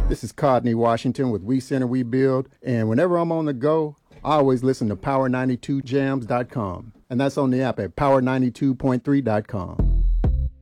This is Codney Washington with We Center, We Build. And whenever I'm on the go, I always listen to Power92Jams.com. And that's on the app at Power92.3.com.